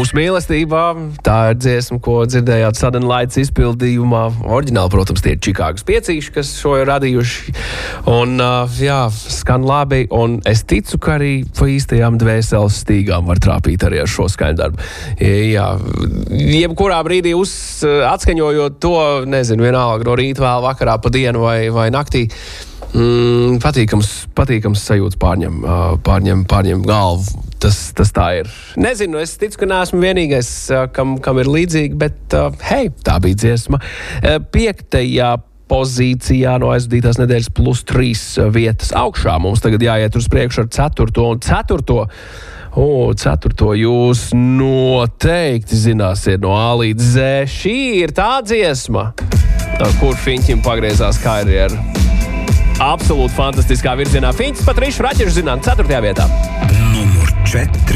Mūsu mīlestībā, tā ir dziesma, ko dzirdējāt Sudden Lights izpildījumā. Oriģināli, protams, tie ir Čikāgas piecīši, kas šo ir radījuši. Un, jā, skan labi, un es ticu, ka arī pa īstajām dvēseles stīgām var trāpīt arī ar šo skaņdarbu. Jā, jebkurā brīdī atskaņojot to, nezinu, vienalga no rīta vēl vakarā pa dienu vai naktī, patīkams sajūts pārņem galvu. Tas tā ir. Nezinu, es ticu, ka neesmu vienīgais, kam ir līdzīgi, bet hei, tā bija dziesma. 5. pozīcijā no aizvadītās nedēļas +3 vietas augšā. Mums tagad jāiet uz priekšu ar 4. un 4. 4. jūs noteikti zināsiet no A līdz Z. Šī ir tā dziesma, kur Fiņķim pagriezās karjeru. Absolūti fantastiskā virzienā. Fiņķis pat Rišu Raķešu zināt 4. vietā. Numur 4.